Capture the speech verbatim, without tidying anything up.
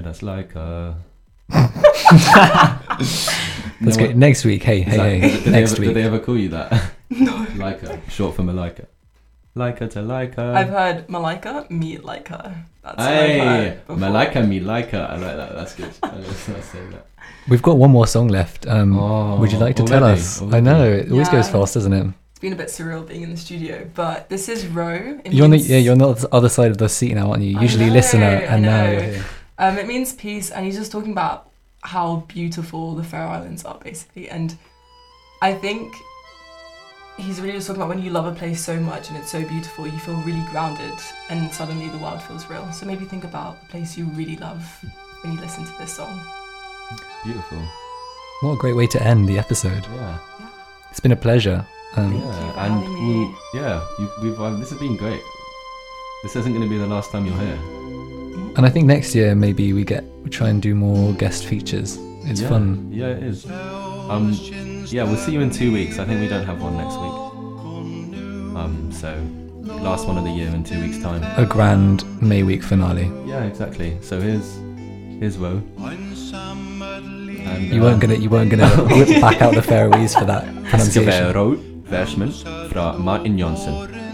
Yeah, that's like uh Let's go next week. Hey, hey, that, hey. Did, did next they ever, week. Did they ever call you that? No. Leica, short for Malika. Leica to Leica. I've heard Malika meet Leica. That's what I've Hey, heard before. Malika me Leica. I like that. That's good. I was gonna say that. We've got one more song left. Um, Oh, would you like to tell already? us? I Already? know it always Yeah. goes fast, doesn't it? It's been a bit surreal being in the studio, but this is Ro. It You're on the means- yeah, you're on the other side of the seat now, aren't you? I Usually know, listener, I and now know. you're here. Um, it means peace, and he's just talking about how beautiful the Faroe Islands are, basically. And I think he's really just talking about when you love a place so much and it's so beautiful, you feel really grounded, and suddenly the world feels real. So maybe think about the place you really love when you listen to this song. Beautiful. What a great way to end the episode. Yeah. It's been a pleasure. Um, Thank you Yeah. for And having me. we'll, yeah, you, we've um, this has been great. This isn't going to be the last time you're here. and I think next year maybe we get we try and do more guest features. It's yeah. fun. Yeah, it is. Um, yeah, we'll see you in two weeks. I think we don't have one next week. Um, so last one of the year in two weeks' time. A grand May week finale. Yeah, exactly. So here's here's Ro. And, You weren't gonna you weren't gonna whip back out the Faroese for that pronunciation. Ro versmen fra Martin Johnsen.